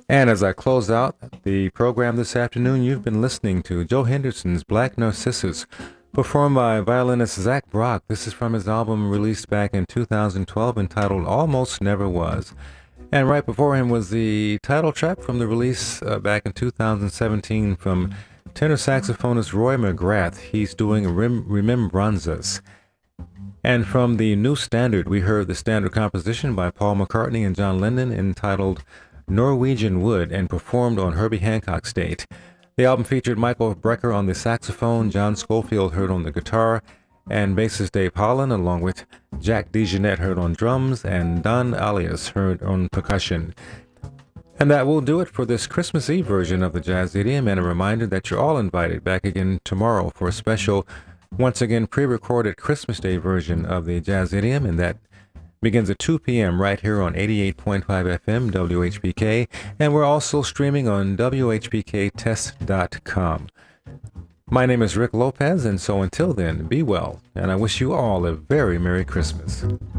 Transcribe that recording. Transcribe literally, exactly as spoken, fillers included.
And as I close out the program this afternoon, you've been listening to Joe Henderson's Black Narcissus, performed by violinist Zach Brock. This is from his album released back in two thousand twelve entitled Almost Never Was. And right before him was the title track from the release uh, back in two thousand seventeen from tenor saxophonist Roy McGrath. He's doing Rem- Remembranzas. And from the New Standard, we heard the standard composition by Paul McCartney and John Lennon entitled Norwegian Wood and performed on Herbie Hancock's date. The album featured Michael Brecker on the saxophone, John Schofield heard on the guitar, and bassist Dave Holland, along with Jack DeJohnette heard on drums, and Don Alias heard on percussion. And that will do it for this Christmas Eve version of the Jazz Idiom, and a reminder that you're all invited back again tomorrow for a special, once again pre-recorded Christmas Day version of the Jazz Idiom, and that begins at two p.m. right here on eighty-eight point five F M W H P K, and we're also streaming on W H P K test dot com. My name is Rick Lopez, and so until then, be well, and I wish you all a very Merry Christmas.